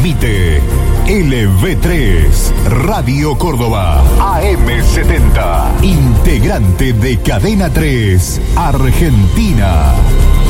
transmite LV3, Radio Córdoba, AM70, integrante de Cadena 3, Argentina.